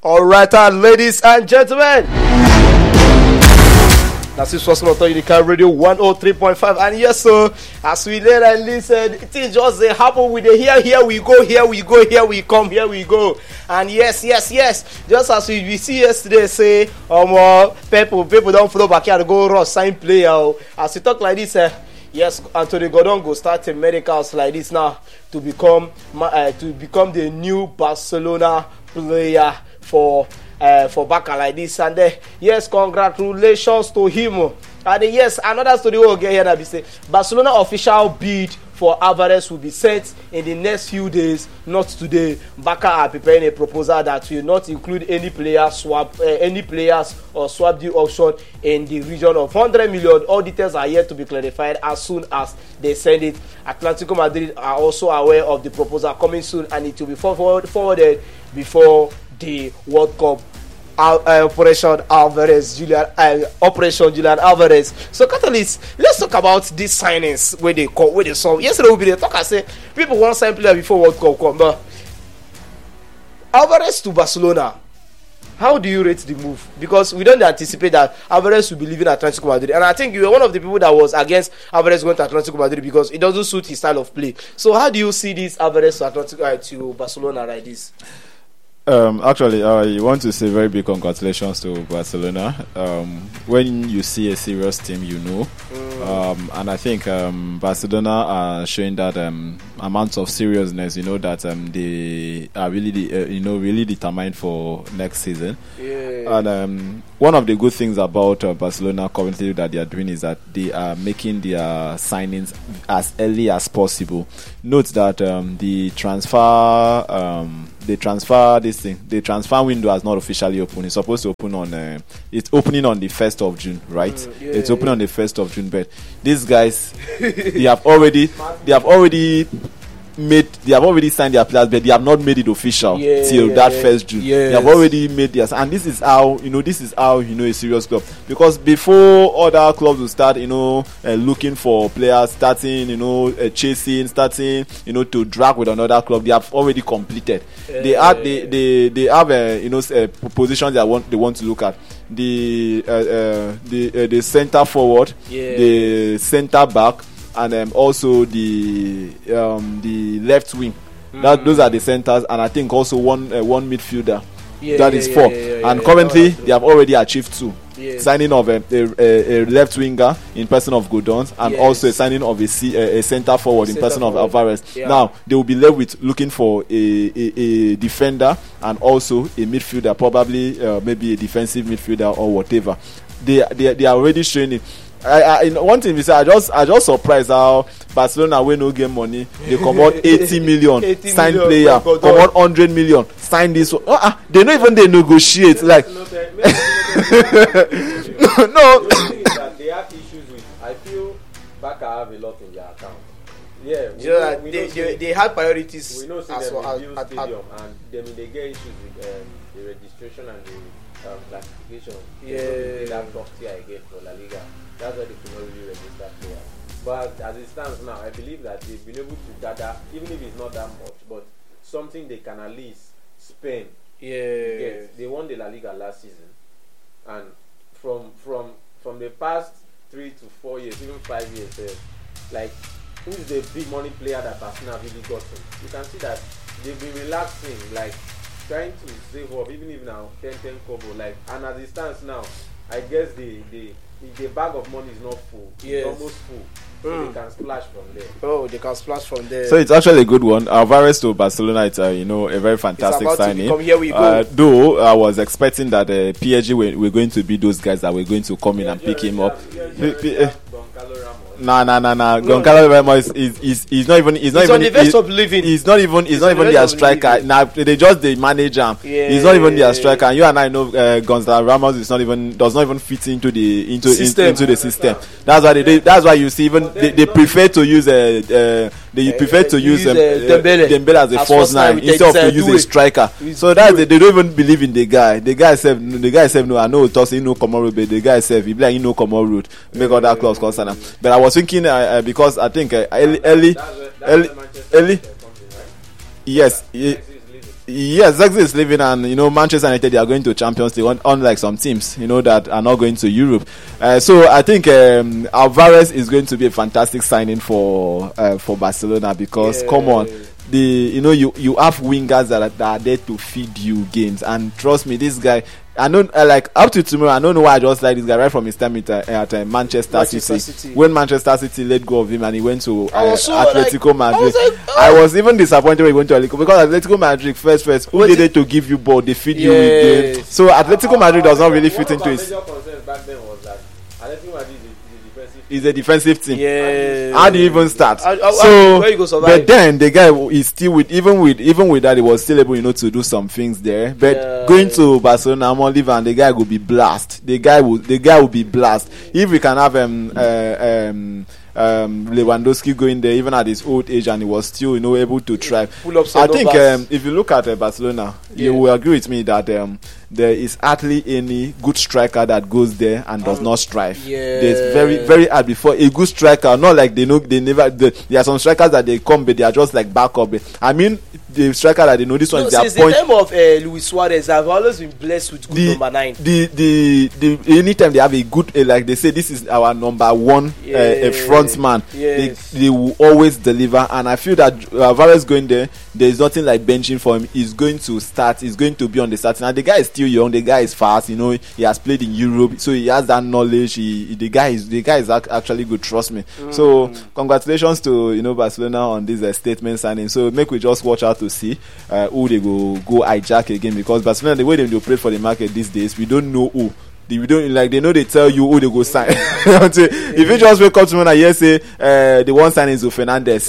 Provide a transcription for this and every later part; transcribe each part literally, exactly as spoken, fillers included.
All right, uh, ladies and gentlemen. That's it, Swastika Unica Radio one oh three point five. And yes, so as we let and listen, it is just a happen with the here, here we go, here we go, here we come, here we go. And yes, yes, yes. Just as we, we see yesterday, say, um, uh, people, people don't follow back here to go rush sign player. As we talk like this, uh, yes, Anthony Gordon go start a medicals like this now to become uh, to become the new Barcelona player for. Uh, for Barca like this, and uh, yes, congratulations to him. And uh, yes, another story we'll get here that we say Barcelona official bid for Alvarez will be sent in the next few days, not today. Barca are preparing a proposal that will not include any player swap, uh, any players or swap deal option in the region of one hundred million. All details are yet to be clarified as soon as they send it. Atletico Madrid are also aware of the proposal coming soon, and it will be forward, forwarded before the World Cup. Uh, uh, Operation Alvarez, Julian, uh, Operation Julian Alvarez. So, Catalyst, let's talk about these signings where they call, where they saw. Yesterday we be the talk. I say people want to sign player before World Cup come, but Alvarez to Barcelona. How do you rate the move? Because we don't anticipate that Alvarez will be leaving Atletico Madrid, and I think you were one of the people that was against Alvarez going to Atletico Madrid because it doesn't suit his style of play. So, how do you see this Alvarez to Atletico uh, to Barcelona like this? Um, actually, I want to say very big congratulations to Barcelona. Um, when you see a serious team, you know, mm. um, and I think um, Barcelona are showing that um, amount of seriousness. You know that um, they are really, de- uh, you know, really determined for next season. Yeah. And um, one of the good things about uh, Barcelona currently that they are doing is that they are making their signings as early as possible. Note that um, the transfer. Um, They transfer this thing. The transfer window has not officially opened. It's supposed to open on. Uh, it's opening on the first of June, right? Mm, yeah, it's opening yeah. on the first of June. But these guys, they have already, they have already made, they have already signed their players, but they have not made it official yeah, till yeah, that yeah. first June. Yes. They have already made theirs, and this is how you know. This is how you know a serious club, because before other clubs will start, you know, uh, looking for players, starting, you know, uh, chasing, starting, you know, to drag with another club. They have already completed. Yeah, they have they they they have uh, you know uh, positions they want they want to look at. The uh, uh, the uh, the center forward, yeah. the center back, and um, also the um, the left wing. Mm. That those are the centers, and I think also one uh, one midfielder. Yeah, that yeah, is four. Yeah, yeah, yeah, and yeah, currently yeah, they have already achieved two. Yeah. Signing of a, a, a left winger in person of Godons, and yes. also a signing of a, C, a, a center forward center in person forward. of Alvarez. Yeah. Now they will be left with looking for a, a, a defender and also a midfielder, probably uh, maybe a defensive midfielder or whatever. They they, they are already showing it. I, I, one thing we say, I just I just surprised how Barcelona when no game money they come out eighty million eighty sign million, player, come out one hundred million sign this one. Uh, uh, they don't even they negotiate like. no. no. They have issues with. I feel Barca have a lot in their account. Yeah, we you know, know, we they, know they, they have priorities. We know see as them well in as, stadium, as, and then they get issues with um, the registration and the um, classification. Yeah, they that top tier again for La Liga. That's why they could not really register players. But as it stands now, I believe that they've been able to gather, even if it's not that much, but something they can at least spend. Yeah. Get. They won the La Liga last season, and from from from the past three to four years, even five years, uh, like who's the big money player that Barcelona really gotten? You can see that they've been relaxing, like trying to save up, even if now ten ten kobo, like, and as it stands now, I guess the the the bag of money is not full. Yes. It's almost full. So mm. they can splash from there. Oh, they can splash from there. So it's actually a good one. Alvarez to Barcelona, it's uh, you know a very fantastic signing. Come here we go. Uh, though I was expecting that uh, P S G were, were going to be those guys that were going to come in yeah, and pick him up. Nah, nah, nah, nah. No, Goncalo Ramos is is he's not even he's not he's even on the verge of living. He's not even he's, he's not even their striker. Now they just they manage him. Yeah, he's not even their striker. And you and I know uh, Gonzalo Ramos is not even does not even fit into the into in, into the system. That's why they, they that's why you see even they, they prefer to use a uh, uh, they uh, prefer to use, use um, uh, Dembele. Dembele as a false nine instead of to use a striker. So that they, they don't even believe in the guy. The guy said the guy said no. I know Tosin no Komoru, but the guy said he be like he no Komoru route make other clubs concern. But I was thinking uh, uh, because I think uh, Eli Eli Eli, Eli yes. He, Yes, Zexi is leaving, and you know Manchester United, they are going to Champions League, unlike some teams, you know, that are not going to Europe. Uh, so I think um, Alvarez is going to be a fantastic signing for uh, for Barcelona because Yeah. come on, the you know you you have wingers that are, that are there to feed you games, and trust me, this guy. I don't uh, like up to tomorrow. I don't know why I just like this guy right from his time at, uh, at uh, Manchester, Manchester City. City. When Manchester City let go of him and he went to I uh, was so, Atletico like, I Madrid, was like, oh. I was even disappointed when he went to Atletico because Atletico Madrid first first who What did is- it to give you ball? They feed you with Yes. games. So Atletico Madrid does not really One fit of into our his. major concerns back then was that Atletico Madrid is a, is a defensive. He's a defensive team. Yeah. How do you even start? How- how- so, where you go survive? but then the guy is still with even with even with that he was still able, you know, to do some things there. But Yeah. going to Barcelona, I'm Oliver, and the guy will be blast. The guy will the guy will be blast. If we can have um uh, um. Um, Lewandowski going there even at his old age, and he was still, you know, able to thrive. Pull up some I think numbers. um, if you look at uh, Barcelona, you Yeah. will agree with me that um, there is hardly any good striker that goes there and does not strive. yeah. There's very very hard before a good striker. Not like they know they never. They, there are some strikers that they come, but they are just like backup. I mean, the striker that they know this one No, is their since the point. time of uh, Luis Suarez, I've always been blessed with good The, number nine. the the the anytime they have a good uh, like they say this is our number one uh, a Yes. front man, Yes. they, they will always deliver, and I feel that uh, Alvarez going there, there is nothing like benching for him. He's going to start. He's going to be on the starting. And the guy is still young. The guy is fast. You know, he has played in Europe, so he has that knowledge. He, the guy is the guy is ac- actually good. Trust me. So congratulations to you know Barcelona on this uh, statement signing. So make we just watch out to see uh, who they go go hijack again, because Barcelona, the way they do play for the market these days, we don't know who. They, we don't like they know they tell you who they go sign. Until- if you just wake up tomorrow and hear say uh, the one signing is Fernandez.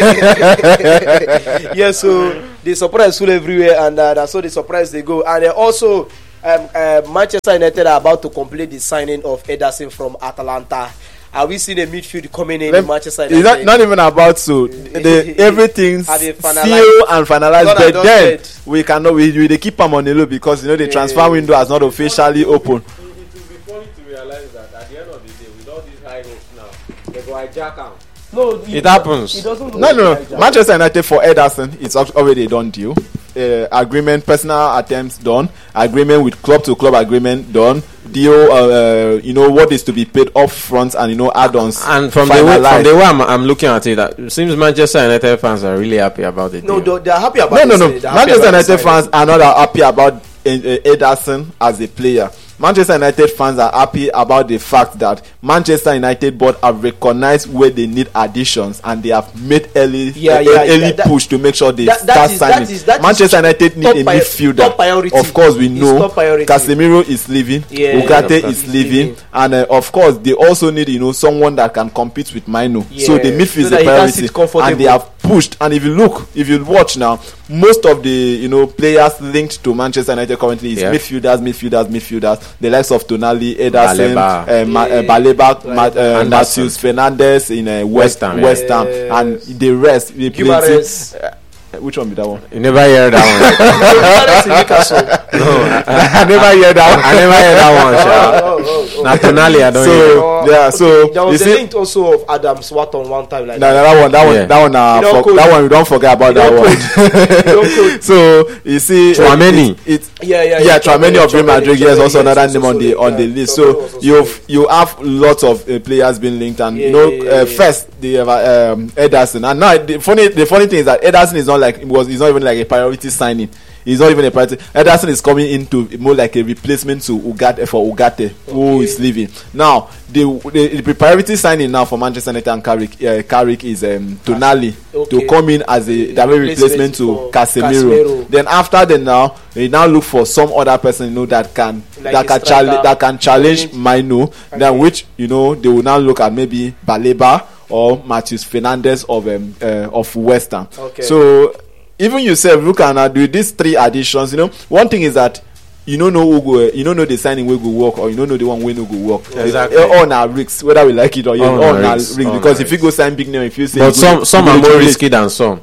Yeah, so the surprise full everywhere, and uh, that's how the surprise they go. And uh, also, um, uh, Manchester United are about to complete the signing of Ederson from Atalanta. Are we seeing a midfield coming in, in Manchester It's United? not, not even about so the everything's Have it finalized. sealed and finalized, Done and but then dusted. we cannot we, we they keep them on the low because you know the transfer Yeah. window has not officially opened. It, it will be funny to realize that at the end of the day, with all these high hopes now, they go hijack am. No, It happens. It doesn't look No, like no, hijack. no. Manchester United for Ederson, it's al- already a done deal. Uh, agreement, personal attempts done. Agreement with club to club agreement done. Deal, uh, uh, you know what is to be paid up front, and you know add-ons. And from the way from finalized. the way I'm, I'm looking at it, that it seems Manchester United fans are really happy about it. No, they're, they're happy about No, no, this, no. uh, they're happy Manchester about this United signing. fans are not happy about uh, uh, Ederson as a player. Manchester United fans are happy about the fact that Manchester United board have recognized where they need additions, and they have made early Yeah, uh, yeah, early yeah, that- push to make sure they that- that start is- that signing. is- that is Manchester United need top a pri- midfielder. top priority. Of course, we It's know top priority. Casemiro is leaving, Yeah, Ugarte of course. is He's leaving, leaving. and uh, of course they also need you know someone that can compete with Maino. So Yeah, the midfield so is that a he can priority, sit and comfortable. they have pushed. And if you look, if you watch now, most of the you know players linked to Manchester United currently is Yeah. midfielders, midfielders, midfielders. The likes of Tonali, Ederson, Baleba. uh, Ma- uh, Yeah. Baleba, Ma- Right. uh, Anderson. Matheus Fernandes in uh, West West Ham, yeah. West Ham, Yes. and the rest. We plenty. Guimaraes. Uh, which one be that one? You never hear that Guimaraes in Newcastle. one. No, I never hear that one. I never hear that one. Sha. Oh, oh, oh. Now Tonali, I don't So, hear. Oh, yeah, okay. so, there you was a see- link also of Adam Swatton one time like No, no, that. that one, that one, Yeah. that one, uh, You don't for, code that it. one, we don't forget about that don't one. You don't code. So you see, Chouameni. it, it, Yeah, yeah, yeah, Chouameni of Real Chouameni, Madrid, yes, Chouameni, also yes, another also name on the on the yeah, list. Chouameni So was also you linked. you have lots of uh, players being linked, and Yeah, you know, yeah, yeah, uh, yeah. first the uh, um, Ederson, and now the funny the funny thing is that Ederson is not like it was, he's not even like a priority signing. He's not even a priority. Ederson is coming into more like a replacement to Ugarte for Ugarte, who Okay. is leaving. Now, the, the the priority signing now for Manchester United and Carrick, uh, Carrick is um, Tonali Okay. to come in as a direct replacement to for Casemiro. Casemiro. Then after then now, they now look for some other person you know that can Like that a can striker. challenge that can challenge Maino. Okay. Then which you know they will now look at maybe Baleba or Matheus Fernandes of um, uh, of West Ham. Okay. So even yourself look at now do these three additions. You know, one thing is that you don't know who go, you don't know the signing will go work, or you don't know the one when will go work. Exactly. Uh, all now risks, whether we like it or you All all na now risks, risks all because na if you go sign big name, if you say But you some go- some you are go more do risky than some.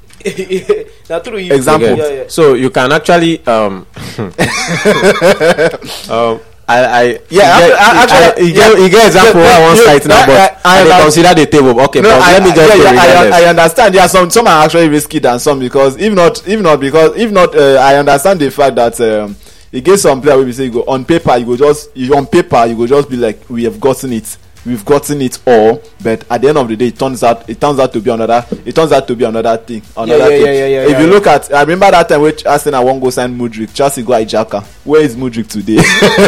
Now, through you. Example. Yeah, yeah. So you can actually um, um I, I Yeah, you get, I- actually, I, you get, yeah. you get example Yeah, where I want you- site now, I- but I- I I, they under- consider the table. Okay, No, but I, let me I- just yeah, say yeah, I, regardless. I understand. There are some some are actually risky than some because if not, if not because if not, uh, I understand the fact that um, it gets some player where we say you go on paper, you go just you on paper you go just be like we have gotten it, we've gotten it all, but at the end of the day, it turns out it turns out to be another it turns out to be another thing. Another yeah, thing. yeah, yeah, yeah, if yeah, you yeah. look at, I remember that time which Arsenal won't go sign Mudryk, Chelsea go Ijaka. Where is Mudryk today?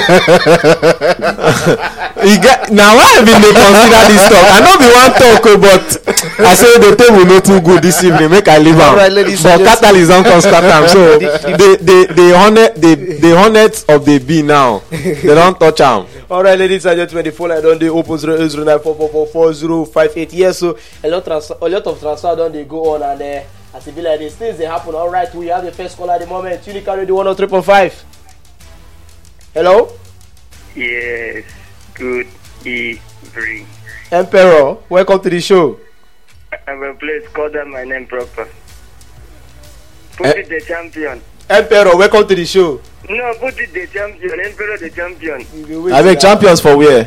You get now why I been dey consider this talk. I know be one talk oh, but I say the table no too good this evening. Make I leave am. Alright, ladies But and gents- Catalyst don come scatter am. So the the the hornet the the hornets of the bee now they don touch am. All right, ladies and gentlemen, the phone line don dey open zero eight zero nine four four four four zero five eight. Yes, so a lot transfer, a lot of transfer don dey go on, and uh, as e be like this, things dey happen. All right, we have the first caller at the moment. Unica Radio one oh three point five. Hello, Yes, good evening. Emperor. Welcome to the show. I will please call them my name proper. Put Eh? it the champion. Emperor, welcome to the show. No, put it the champion. Emperor the champion. You dey wait I make now. champions for where?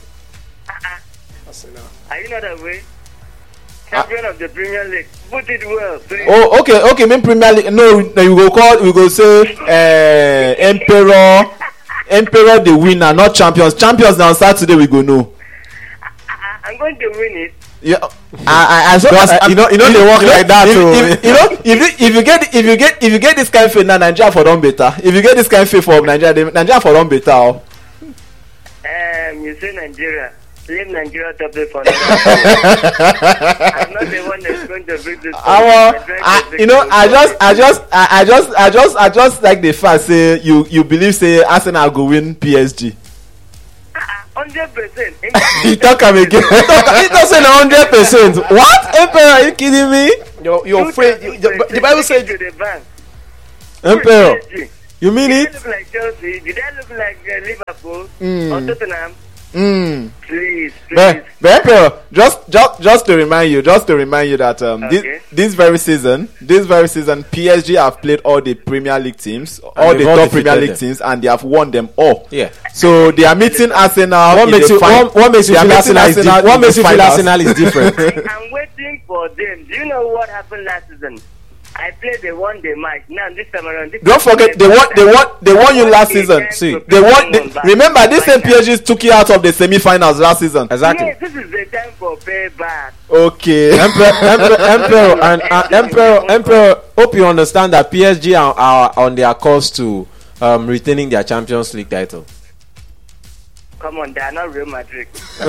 Are you not aware? Champion of the Premier League. Put it well, please. Oh, okay, okay. Mean Premier League. No, no, you go call. We go say uh, Emperor, Emperor the winner, not champions. Champions now start today. We go know. I- I'm going to win it. Yeah, I, I, I, so, Because, I, you know- you know they work like that, If, oh. if, you know, if you, if you get if you get if you get this kind of faith now, Nigeria for don better. If you get this kind of faith for Nigeria, they- Nigeria for don better. Oh. Um, you say Nigeria. Leave Nigeria top there for now. I'm not the one that's going to bring this. I, want, I, you know, I just, I just, I, I just, I just, I just like the fact say you, you believe say Arsenal go win P S G. Hundred percent. You talk am again. It doesn't hundred percent. What? Emperor, are you kidding me? You're, you're afraid. You, the, the Bible says. to the bank. Emperor, you mean Did I it? look like Chelsea? Did I look like uh, Liverpool or Tottenham? Mm. Please, please. But, but Emperor, just, just, just to remind you, just to remind you that um, Okay. this, this very season, this very season, P S G have played all the Premier League teams, all they've the all top Premier defeated League them. teams, and they have won them all. Yeah. So they are meeting Arsenal. What in makes the you fin- what, what makes you they are feel meeting Arsenal is Arsenal di- what in makes the you feel finals. Arsenal is different? I'm waiting for them. Do you know what happened last season? I played the one day match. Now this time around. This Don't forget they won. They won. They won you last season. See, They won. They, remember, this same P S G took you out of the semi-finals last season. Exactly. Yes, this is the time for payback. Okay. Emperor, Emperor, Emperor, and uh, Emperor, Emperor. Hope you understand that P S G are, are on their course to um, retaining their Champions League title. Come on, they are not Real Madrid.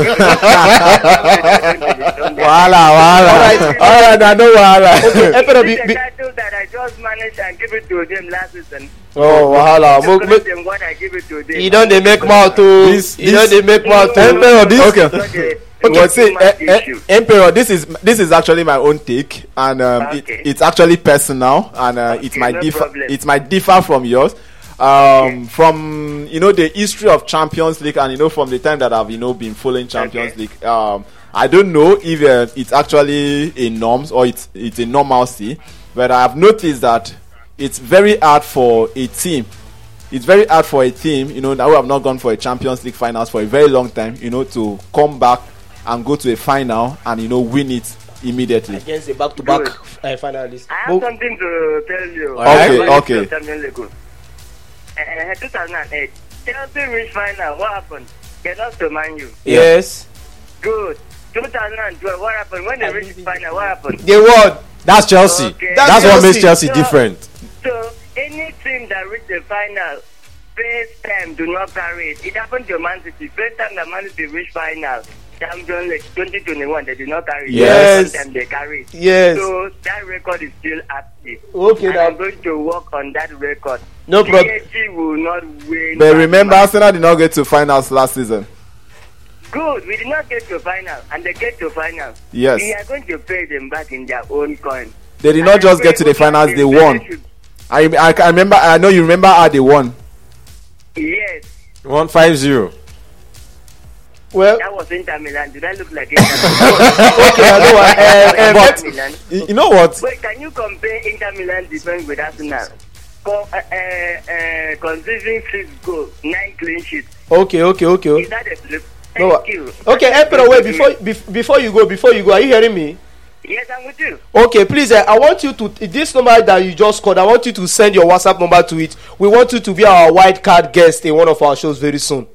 Wahala, wahala. Alright, alright, I know wahala. Okay, Emperor, be, This is be, the title that I just managed and give it to them last season. oh wahala. To Mo- give mo- them what I give it to them. You don't they make mouth too. This- You don't this- they make mouth too. Emperor, this- Okay. Okay. Well, see, Too eh, much eh, issue. Emperor, this is this is actually my own take, and um, Okay. it, it's actually personal, and uh, it Okay, might no differ. problem. It might differ from yours. Um, from you know the history of Champions League, and you know from the time that I've you know been following Champions Okay. League. Um, I don't know if uh, it's actually a norms or it's it's a normalcy, but I have noticed that it's very hard for a team. It's very hard for a team, you know, that we have not gone for a Champions League finals for a very long time, you know, to come back and go to a final and you know win it immediately. Against the back-to-back Good. uh, finalists. I have Mo- something to tell you. Okay, About okay. the Champions League. Uh, two thousand eight. Chelsea reached final. What happened? They lost to Man U. Yes. Good. two thousand twelve. What happened? When they reached final, what happened? They won. That's Chelsea. Okay. That's, That's what makes Chelsea. Chelsea different. So, any team that reached the final, first time do not carry it. It happened to Man City. First time that Man City reached final, Champions League twenty twenty-one, they did not carry it. Yes. Second time they carry it. Yes. So, that record is still active. Okay, And I'm now. going to work on that record. No problem. P S G will not win. But that remember, match. Arsenal did not get to finals last season. Good. We did not get to final, and they get to final. Yes. We are going to pay them back in their own coin. They did not just get to the finals; they won. I I, I remember. I know you remember how they won. Yes. One five zero. Well, That was Inter Milan. Did I look like Inter okay, I know. Uh, uh, But- Milan? Milan? You, you know what? Wait, can you compare Inter Milan defense with Arsenal? Co- uh, uh, uh, uh, conceding six goals, nine clean sheets. Okay, okay, okay. Is that a flip? No, Thank you. okay, Emperor, wait, before bef- before you go, before you go, are you hearing me? Yes, I'm with you. Okay, please, uh, I want you to, this number that you just called, I want you to send your WhatsApp number to it. We want you to be our wild card guest in one of our shows very soon.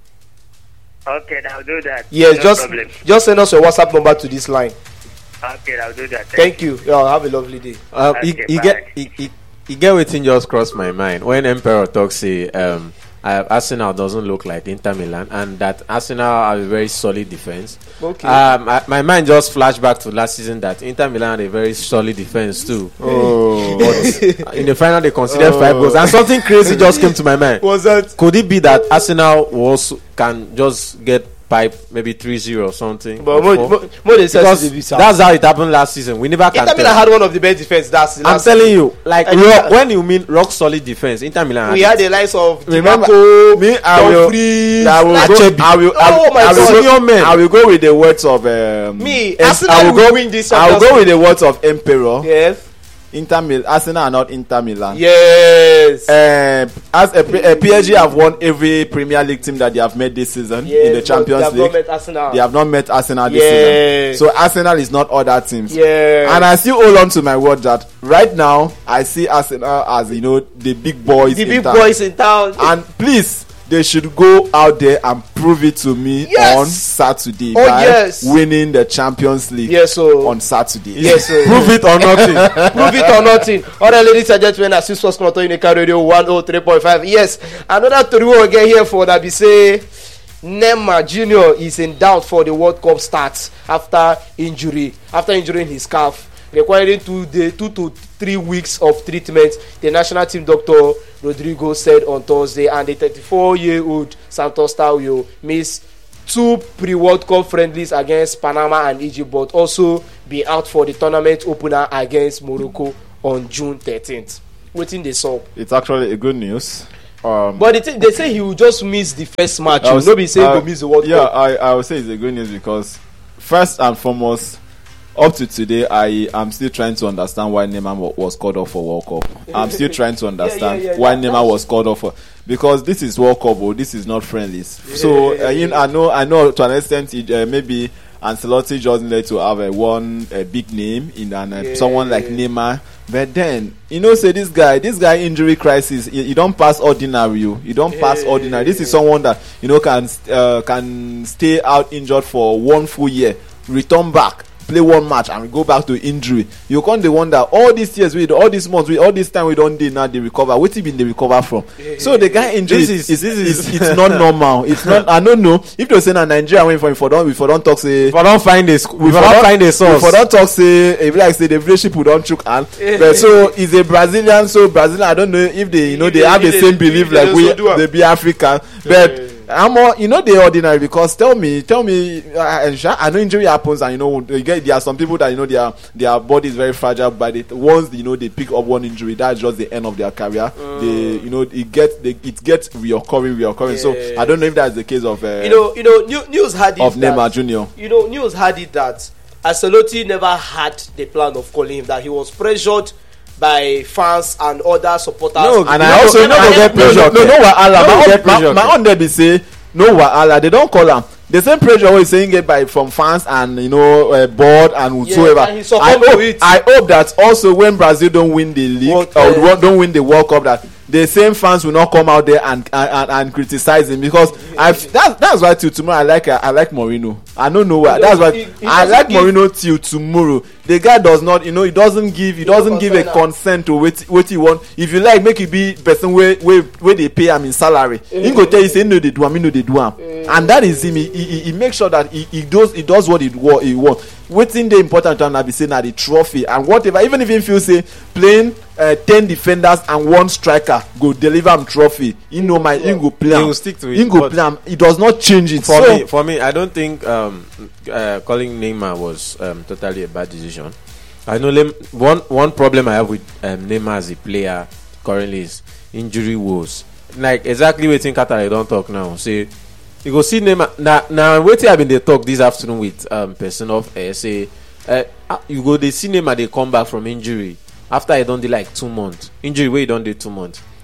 Okay, I'll do that. Yes, no just problem. just send us your WhatsApp number to this line. Okay, I'll do that. Thank you. Yeah, have a lovely day. Um, he, Okay, he bye. get he, he, he get wetin just cross my mind when Emperor talk say um uh, Arsenal doesn't look like Inter Milan and that Arsenal have a very solid defense. Okay. Um, I, my mind just flashed back to last season that Inter Milan had a very solid defense too. Oh, But in the final they conceded five goals and something crazy just came to my mind. Was that? Could it be that Arsenal also can just get pipe maybe three zero or something? But or more, four? more, more they said Because to the visa. that's how it happened last season. We never can Inter Milan tell. had one of the best defense. That's I'm last telling you, like And rock, Inter- when you mean rock solid defense, Inter Milan. we had the likes of Remember- Dimarco, me, I will, Dumfries, I will go. Achebi. I will. I Oh will, my I will God. go, Senior men. I will go with the words of um, Me, Em- Arsenal I will will go. win this I will Champions go with the words of Emperor. Yes. Inter Milan, Arsenal are not Inter Milan. Yes. Um, as a, P- a P S G have won every Premier League team that they have met this season Yes, in the but Champions they have League. not met Arsenal. They have not met Arsenal this Yes. season. So Arsenal is not other teams. Yes. And I still hold on to my word that right now I see Arsenal as, you know, the big boys the in big town. boys in town. And please, they should go out there and prove it to me Yes. on Saturday Oh, by yes. winning the Champions League Yes, so on Saturday. yes, so Prove it or nothing. prove it or nothing. All right, ladies and gentlemen, as this was Konoto Unica Radio one oh three point five. Yes, another story we will get here for that. We say Neymar Junior is in doubt for the World Cup start after injury, after injuring his calf, requiring two day, two to three weeks of treatment. The national team doctor Rodrigo said on Thursday, and the thirty-four-year-old Santos star will miss two pre-World Cup friendlies against Panama and Egypt, but also be out for the tournament opener against Morocco on June thirteenth. Waiting the song. It's actually a good news. Um, But the thing, they say he will just miss the first match. I You was- no be saying uh, he go miss the World yeah, Cup. I, I would say it's a good news because first and foremost, up to today, I am still trying to understand why Neymar wa- was called off for World Cup. I'm still trying to understand yeah, yeah, why that- Neymar that's- was called off for, because this is World Cup, oh, this is not friendlies. So uh, you know, I know, I know to an extent, it, uh, maybe Ancelotti just needed to have a one a big name in an, uh, Yeah. someone like Neymar. But then, you know, say this guy, this guy injury crisis, you, you don't pass ordinary. You, you don't pass Yeah. ordinary. This is someone that you know can uh, can stay out injured for one full year, return back, play one match, and go back to injury. You can't dey wonder all these years, with all these months, with all this time we don't do now, they recover. What been they recover from? So the guy injury This is, is- is, this is, is- it's not normal. It's not. I don't know if they say na Nigeria when for for don't if for don't talk say. If I don't find a, sc- if I for don't find a source, For don't talk say if like say the village people don't chook hand. But so he's a Brazilian, so Brazilian. I don't know if they you know If they they- have the if they- same belief if they like we also do am. they be African, but. I'm more, you know, they ordinary because tell me, tell me, uh, and sha- I know injury happens, and you know, you get there are some people that you know their their body is very fragile, but it, once you know they pick up one injury, that's just the end of their career. They, you know, it gets they, it gets reoccurring, reoccurring. So I don't know if that's the case of uh, You know, you know, new, news had it of that, Neymar Junior You know, news had it that Ancelotti never had the plan of calling him. That he was pressured by fans and other supporters. No, And You I know, also you know, no, they get no, no, pressure, no, no, okay. wahala. No, My they own, get my, pressure, my okay. own there be say no wahala. They don't call am. The same pressure wey saying get by from fans and you know uh, board and whatsoever. and he I succumb to hope it. I hope that also when Brazil don't win the league World- or uh, don't- don't win the World Cup, that the same fans will not come out there and and, and, and criticize him because I that that's why till tomorrow I like uh, I like Mourinho. I don't know why. He That's why doesn't- he- he I doesn't like give- Mourinho till tomorrow. The guy does not, you know, he doesn't give, he doesn't no give a concern, consent to what what he want. If you like, make it be person where where where they pay him in salary. He go tell you say no, they do am, me no, they do am, and that is him. He he, he makes sure that he, he does he does what he what he want. Wetin dey important to am na be say na the trophy and whatever. Even if he feel say playing uh, ten defenders and one striker go deliver him trophy, he know my he go play He am. will stick to it, He go but- play am. He does not change it. for so, me, for me, I don't think um, uh, calling Neymar was um, totally a bad decision. I know Lem- one one problem I have with um, Neymar as a player currently is injury woes. Like exactly wetin Qatar don't talk now. Say you go see Neymar now. Now wetin I been dey talk this afternoon with um, person of uh, say uh, ah, you go dey see Neymar dey come back from injury after he don dey like two months. Injury wey he don dey two months.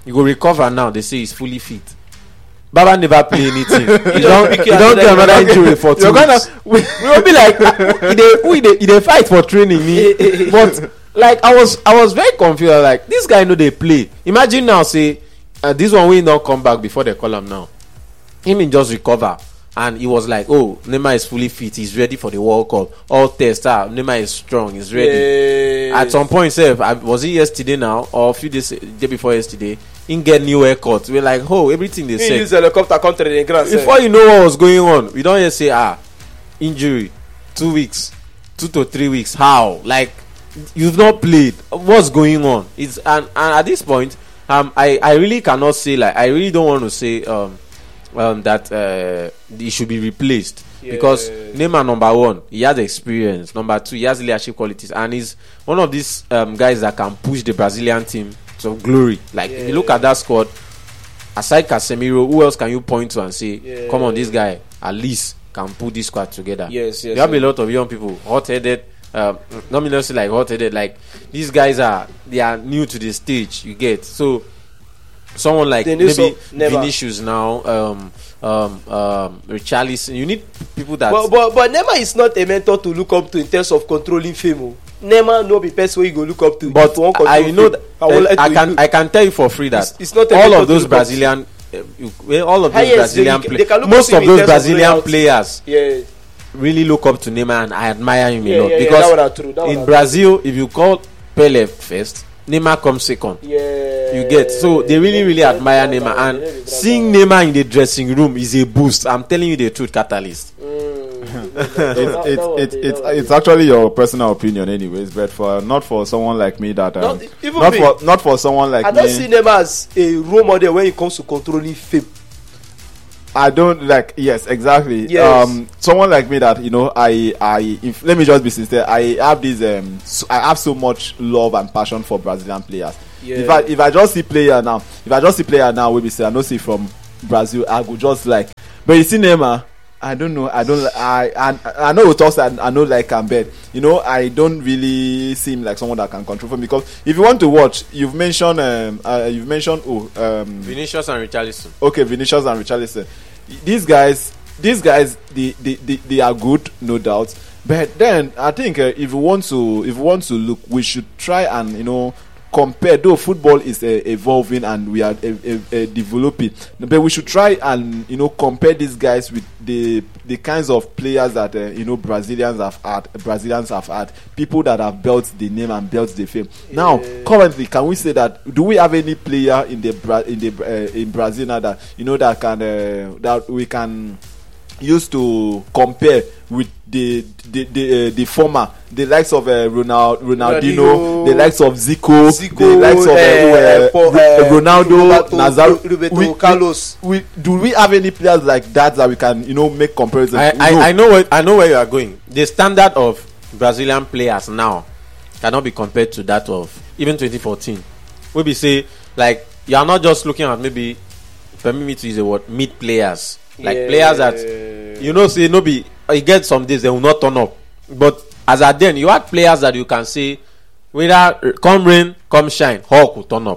He go recover now. They say he's fully fit. Baba never play anything. He don't, he Yeah, don't then get you another don't- injury for two You're gonna weeks. We will be like, he dey, who he dey, he dey fight for training me. But like I was, I was very confused. I was like, this guy know they play. Imagine now, say uh, this one will not come back before they call him now. Him in just recover, and he was like, oh, Neymar is fully fit. He's ready for the World Cup. All tests are Neymar is strong. He's ready. Yes. At some point, sef, I- was it yesterday now or a few days day before yesterday? He get new haircut. We're like, oh, everything they He said. use helicopter come to the ground. Before you know what was going on, we don't just say, ah, injury, two weeks, two to three weeks. How? Like, you've not played. What's going on? It's and, and at this point, um, I I really cannot say, like, I really don't want to say um, um that uh he should be replaced. Because Yes. Neymar, number one, he has experience. Number two, he has leadership qualities, and he's one of these um, guys that can push the Brazilian team to glory. Like, if you look at that squad, aside Casemiro, who else can you point to and say, Yeah. come on, this guy at least can put this squad together? Yes, yes, You have yes. a lot of young people, hot-headed, um, not necessarily like hot-headed, like these guys are, they are new to the stage, you get. So, someone like They need maybe some- never. Vinicius now, um, um, um, Richarlison, you need people that. But but but Neymar is not a mentor to look up to in terms of controlling fame. Oh. Neymar no be person wey you go look up to. But if you wan control I know fame. that I, will uh, let I you can do. I can tell you for free that It's- it's not a all method of those to look up to. Brazilian, uh, you- well, all of Ah, those yes, Brazilian they- players, they can look most up of to him in those terms of Brazilian loyalty. players Yeah. really look up to Neymar, and I admire him Yeah, a lot yeah, yeah, because that one are true, that one in are Brazil, if you call Pele first, Neymar comes second. Yeah. You get, so they really really admire Neymar, and seeing Neymar in the dressing room is a boost. I'm telling you the truth, Catalyst. it's it's it's it's it's actually your personal opinion, anyways. But for not for someone like me that um, Not- even not me. for not for someone like I me. don't see Neymar as a role model when it comes to controlling fame. I don't like yes exactly. Yes. Um, someone like me that you know I I if, let me just be sincere. I have this um so, I have so much love and passion for Brazilian players. Yeah. If I if I just see player now, if I just see player now, we be say I no see from Brazil, I go just like. But you see Neymar, I don't know. I don't. I I I know we talk. I, I know like I'm bad. You know, I don't really seem like someone that can control them because if you want to watch, you've mentioned um uh, you've mentioned oh um Vinicius and Richarlison. okay, Vinicius and Richarlison. These guys, these guys, they, they, they, they are good, no doubt. But then I think uh, if you want to, if you want to look, we should try and you know compare. Though football is uh, evolving and we are uh, uh, uh, developing, but we should try and you know compare these guys with the the kinds of players that uh, you know Brazilians have had. Brazilians have had people that have built the name and built the fame. Now, currently, can we say that? Do we have any player in the Bra- in the uh, in Brazil now that you know that can uh, that we can use to compare with the the the, uh, the former, the likes of uh, Ronald, Ronaldinho, Ronaldinho, the likes of Zico, Zico, the likes of uh, uh, uh, for, Ro- uh, Ronaldo, Roberto- Nazario, Roberto we- we- Carlos. We, do we have any players like that that we can you know make comparisons? I, No. I, I know where I know where you are going. The standard of Brazilian players now cannot be compared to that of even twenty fourteen. We be say like you are not just looking at maybe permit me to use the word mid players, like Yeah. players that you know say no be you get some days they will not turn up. But as at then you had players that you can say whether uh, come rain come shine, Hulk will turn up.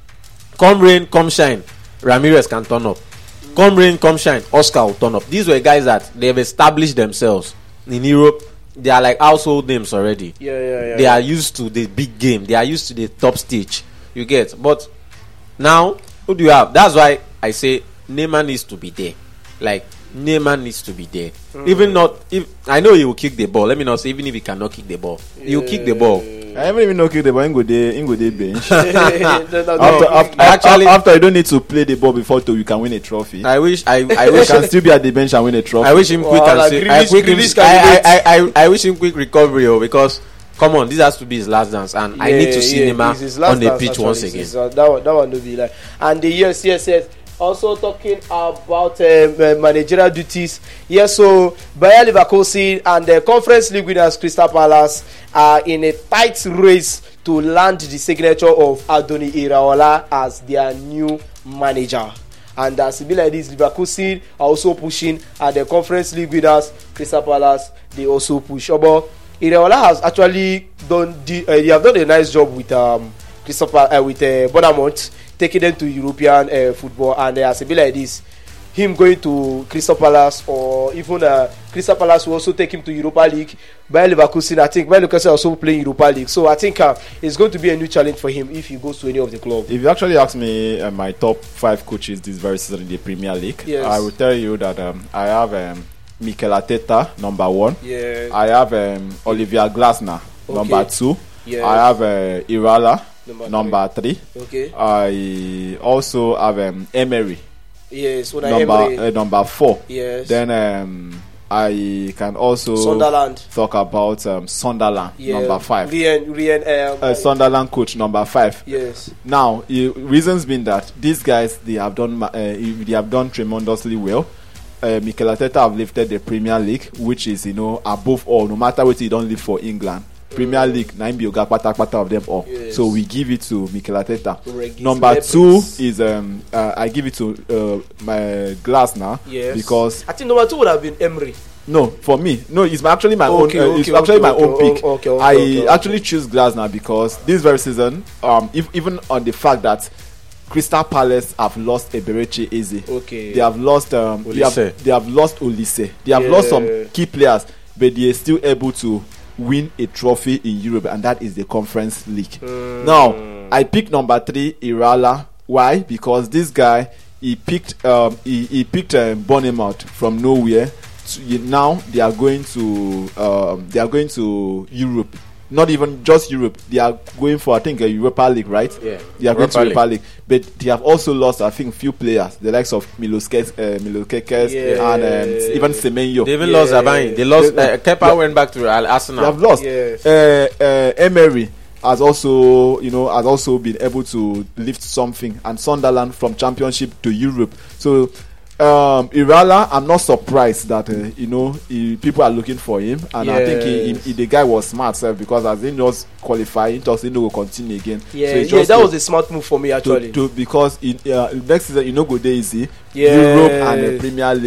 Come rain come shine, Ramirez can turn up. Come rain, come shine, Oscar will turn up. These were guys that they have established themselves in Europe. They are like household names already. Yeah, yeah, yeah. They are used to the big game. They are used to the top stage. You get. But now, who do you have? That's why I say Neymar needs to be there. Like Neymar needs to be there. Mm. Even not if I know he will kick the ball. Let me not say even if he cannot kick the ball, he will kick the ball. I haven't even know kick the ball. Ingo de Ingo de bench. No, no, no. After, after, Actually- after you don't need to play the ball before to you can win a trophy. I wish I I You wish can still be at the bench and win a trophy. I wish him quick Wow, and like say, I, Grealish- quick him, Grealish I, candidate. I, I, I wish him quick recovery oh, because come on, this has to be his last dance, and I need to see yeah, it's his Neymar last on the dance, pitch actually. once It's again. his, uh, that one, that one will be like, and the yes, yes, yes. Also talking about um, uh, managerial duties. Yes, so Bayer Leverkusen and the Conference League winners Crystal Palace are in a tight race to land the signature of Adoni Iraola as their new manager. And as it be like this, Leverkusen are also pushing, and the Conference League winners Crystal Palace they also push. But Iraola has actually done the, uh, they have done a nice job with um Crystal Palace uh, with uh, Bournemouth. taking them to European uh, football, and uh, as a bit like this, him going to Crystal Palace, or even uh, Crystal Palace will also take him to Europa League. Bayer Leverkusen, I think Bayer Leverkusen also playing Europa League, so I think uh, it's going to be a new challenge for him if he goes to any of the clubs. If you actually ask me uh, my top five coaches this very season in the Premier League, yes. I will tell you that um, I have um, Mikel Arteta number one. Yeah. I have um, Olivier Glasner Okay. number two. Yes. I have uh, Irala Number number three. Okay. I also have um, Emery Yes. Unai number Emery. uh, number four. Yes. Then um, I can also Sunderland. talk about um, Sunderland Yeah. number five. Rien, Rien, um, Uh, Sunderland coach number five. yes. Now, uh, reasons being that these guys they have done ma- uh, they have done tremendously well. Uh, Mikel Arteta have lifted the Premier League, which is you know above all. No matter what you don't live for England, Premier League nine be oga pata pata of them all. Yes. So we give it to Mikel Arteta. Regis Number Lebris. two is um uh, I give it to uh, my Glasner Yes. because I think number two would have been Emery. no, for me, no, it's my- actually my Okay, own. Uh, okay, it's actually okay, my okay, own okay, pick. okay, okay, I okay, okay. actually choose Glasner because this very season, um, if, even on the fact that Crystal Palace have lost Eberechi Eze, Okay. they have lost um, they have, Olise. they have lost Olise, they have lost some Yeah. key players, but they are still able to win a trophy in Europe, and that is the Conference League. Mm. Now, I picked number three, Irala. Why? Because this guy he picked um, he, he picked um, Bournemouth from nowhere. To, you- now they are going to um, they are going to Europe. Not even just Europe. They are going for I think a Europa League, right? Yeah. They are going to Europa Europa League, but they have also lost I think few players, the likes of Miloskes, uh, Milokekes Yeah. and um, even Semenyo. They even Yeah. lost Zabani. They lost. They- Uh, Kepa Yeah. went back to Al They Arsenal. have lost. Yes. Uh, uh, Emery has also, you know, has also been able to lift something, and Sunderland from Championship to Europe. So, um, Irala, I'm not surprised that uh, you know he, people are looking for him, and I think he, he, Yes. he- the guy was smart, sir, because as he knows qualify, he just he know will continue again. Yeah, so he yeah, just that to- was a smart move for me to, actually. to because in uh, next season you know go there easy Yes. Europe and the Premier League.